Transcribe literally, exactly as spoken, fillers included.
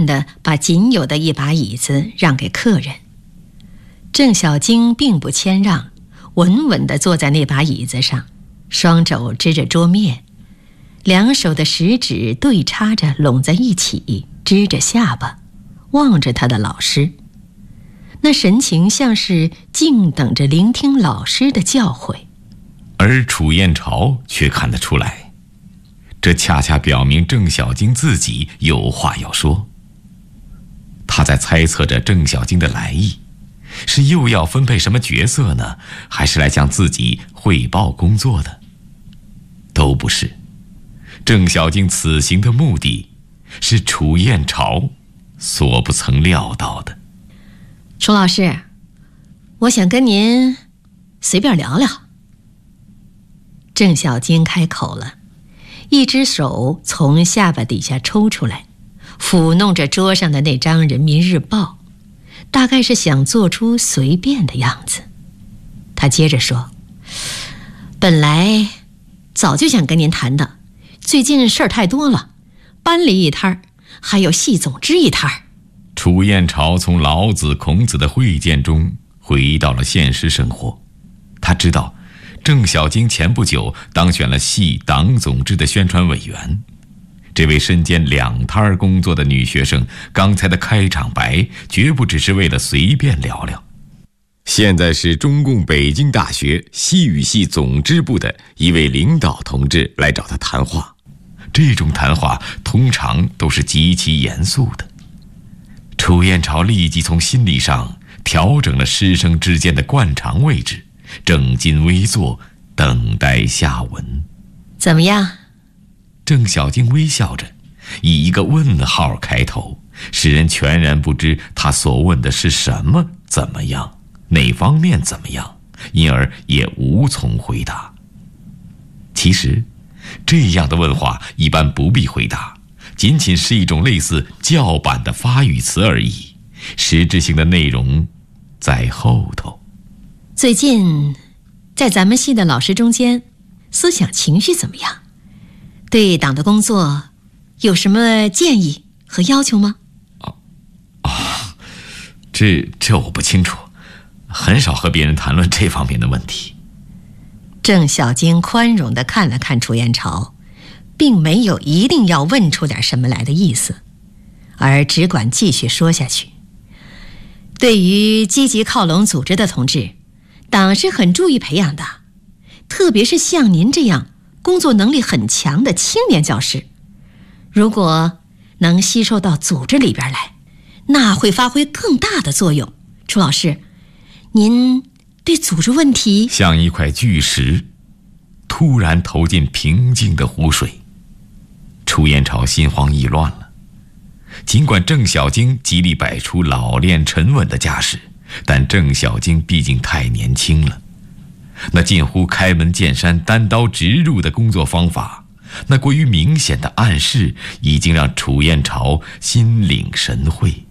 地把仅有的一把椅子让给客人。郑小晶并不谦让，稳稳地坐在那把椅子上，双肘支着桌面，两手的食指对插着拢在一起，支着下巴，望着他的老师，那神情像是静等着聆听老师的教诲。 而楚燕朝却看得出来，这恰恰表明郑小晶自己有话要说。他在猜测着郑小晶的来意，是又要分配什么角色呢，还是来向自己汇报工作的？都不是。郑小晶此行的目的是楚燕朝所不曾料到的。 楚老师，我想跟您随便聊聊。郑小晶开口了，一只手从下巴底下抽出来，抚弄着桌上的那张人民日报，大概是想做出随便的样子。他接着说，本来早就想跟您谈的，最近事儿太多了，班里一摊儿，还有系总支一摊儿。 楚燕朝从老子孔子的会见中回到了现实生活。他知道郑小晶前不久当选了系党总支的宣传委员，这位身兼两摊工作的女学生刚才的开场白绝不只是为了随便聊聊。现在是中共北京大学西语系总支部的一位领导同志来找他谈话，这种谈话通常都是极其严肃的。楚燕朝立即从心理上调整了师生之间的惯常位置，正襟危坐，等待下文。 怎么样？ 郑小晶微笑着，以一个问号开头，使人全然不知他所问的是什么怎么样，哪方面怎么样，因而也无从回答。其实这样的问话一般不必回答，仅仅是一种类似叫板的发语词而已，实质性的内容在后头。 最近在咱们系的老师中间，思想情绪怎么样？对党的工作有什么建议和要求吗？ 哦，哦，这这我不清楚，很少和别人谈论这方面的问题。 郑小晶宽容地看了看楚燕朝，并没有一定要问出点什么来的意思，而只管继续说下去。对于积极靠拢组织的同志，党是很注意培养的，特别是像您这样工作能力很强的青年教师，如果能吸收到组织里边来，那会发挥更大的作用。楚老师，您对组织问题像一块巨石突然投进平静的湖水。楚燕朝心慌意乱了。尽管郑小晶极力摆出老练沉稳的架势，但郑小晶毕竟太年轻了。那近乎开门见山单刀直入的工作方法，那过于明显的暗示，已经让楚燕朝心领神会。